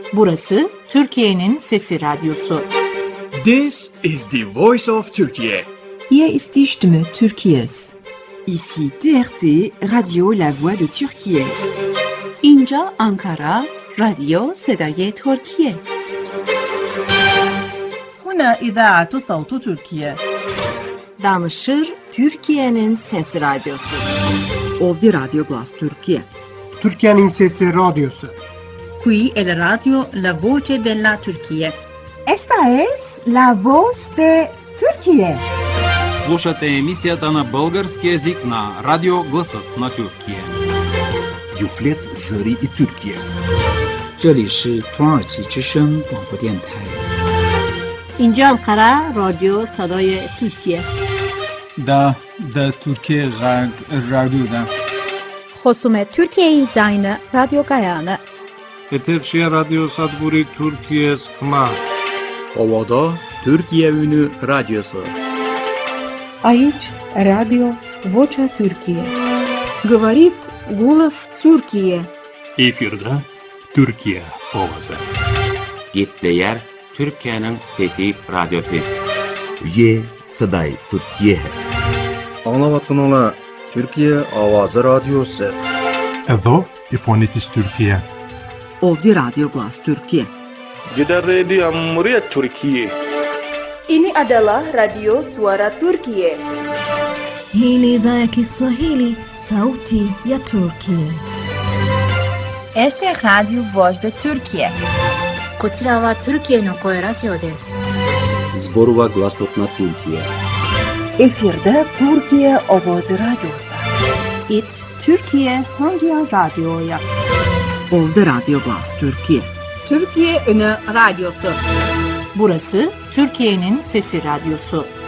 Burası Türkiye'nin Sesi Radyosu. This is the voice of Turkey. Hier ist die Stimme Türkiye's. Ici TRT, Radio La Voix de Türkiye. اینجا آنکارا، رادیو صدای ترکیه. هنا إذاعة صوت تركيا. Danışır Türkiye'nin Sesi Radyosu. Ovdje Radio Glas Türkiye. Türkiye'nin Sesi Radyosu. Qui è la radio La Voce della Turchia. Esta es La Voz de Turquía. Слушате емисията на български език на Радио Гласът на Türkiye. Юфлет Зари и Türkiye. 这里是土耳其之声广播电台。 اینجا Ankara رادیو صدای ترکیه. da Türkiye radyoda. خصوم ترکیه زاین رادیو گایانه. Eterşehir Radyo Sadburi Türkiye Sıkma. Ovada Türkiye Ünü Radyosu. Aici Radio Vocea Türkiye. Говорит голос Türkiye. Efirde Türkiye Ovası. Gitleyer Türkiye'nin Fethi Radyosu. Ye Saday Türkiye. Anlavatın Türkiye Avazı Radyosu. Evo İfonitis Türkiye. Ovdje Radio Glas Türkiye. Jeddah Radio Cumhuriyet Türkiye. Ini adalah Radio Suara Turkiye. Hii ni idhaa ya Kiswahili, Sauti ya Turkiye. Este es Radio Voz de Turkiye. こちらはトルキエの声ラジオです。 Zborova Glasot na Türkiye. Efirde Türkiye Avazı Radyosu. İt Türkiye hangi radyoya? Ovdje Radio Glas Türkiye. Türkiye Ünü Radyosu. Burası Türkiye'nin Sesi Radyosu.